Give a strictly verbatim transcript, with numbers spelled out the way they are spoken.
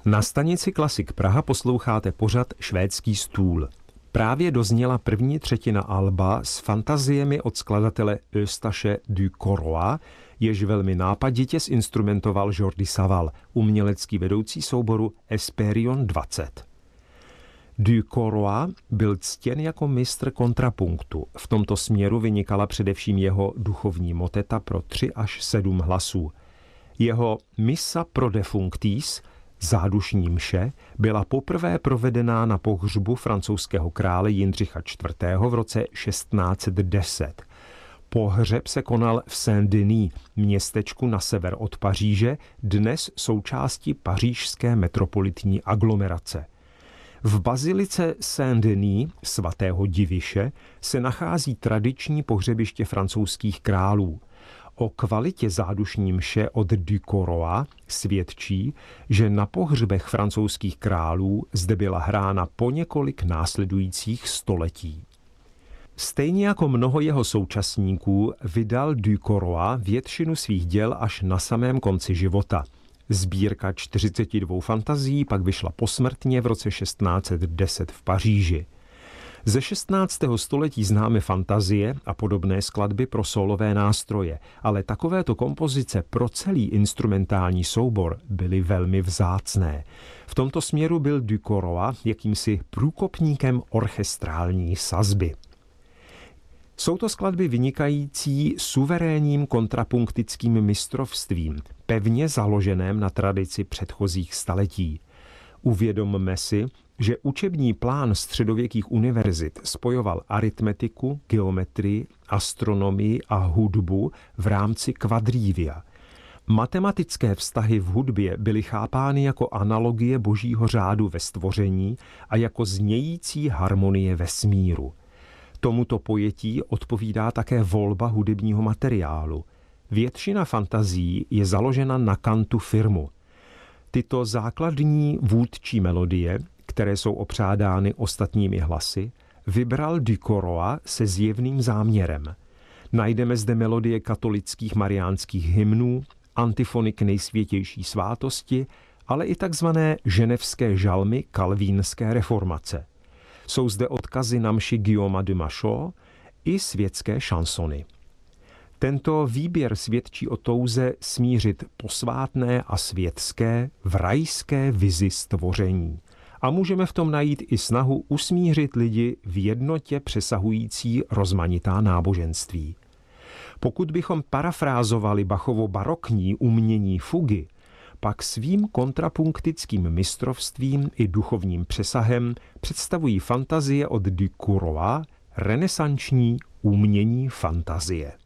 Na stanici Klasik Praha posloucháte pořad Švédský stůl. Právě dozněla první třetina alba s fantaziemi od skladatele Eustache du Coroix, jež velmi nápaditě zinstrumentoval Jordi Savall, umělecký vedoucí souboru Esperion dvacet. Du Coroix byl ctěn jako mistr kontrapunktu. V tomto směru vynikala především jeho duchovní moteta pro tři až sedm hlasů. Jeho Missa pro defunctis, zádušní mše, byla poprvé provedená na pohřbu francouzského krále Jindřicha čtvrtého. v roce šestnáct set deset. Pohřeb se konal v Saint-Denis, městečku na sever od Paříže, dnes součástí pařížské metropolitní aglomerace. V bazilice Saint-Denis, svatého Diviše, se nachází tradiční pohřebiště francouzských králů. O kvalitě zádušní mše od du Coroix svědčí, že na pohřbech francouzských králů zde byla hrána po několik následujících století. Stejně jako mnoho jeho současníků vydal du Coroix většinu svých děl až na samém konci života. Sbírka čtyřicet dvou fantazií pak vyšla posmrtně v roce šestnáct set deset v Paříži. Ze šestnáctého století známe fantazie a podobné skladby pro sólové nástroje, ale takovéto kompozice pro celý instrumentální soubor byly velmi vzácné. V tomto směru byl du Coroix jakýmsi průkopníkem orchestrální sazby. Jsou to skladby vynikající suverénním kontrapunktickým mistrovstvím, pevně založeném na tradici předchozích staletí. Uvědomme si, že učební plán středověkých univerzit spojoval aritmetiku, geometrii, astronomii a hudbu v rámci quadrivia. Matematické vztahy v hudbě byly chápány jako analogie božího řádu ve stvoření a jako znějící harmonie vesmíru. Tomuto pojetí odpovídá také volba hudebního materiálu. Většina fantazií je založena na kantu firmu. Tyto základní vůdčí melodie, které jsou opřádány ostatními hlasy, vybral du Coroix se zjevným záměrem. Najdeme zde melodie katolických mariánských hymnů, antifony k nejsvětější svátosti, ale i takzvané ženevské žalmy kalvínské reformace. Jsou zde odkazy na mši Guillauma de Machaut i světské šansony. Tento výběr svědčí o touze smířit posvátné a světské v rajské vizi stvoření. A můžeme v tom najít i snahu usmířit lidi v jednotě přesahující rozmanitá náboženství. Pokud bychom parafrázovali Bachovo barokní umění fugy, pak svým kontrapunktickým mistrovstvím i duchovním přesahem představují fantazie od du Coroix renesanční umění fantazie.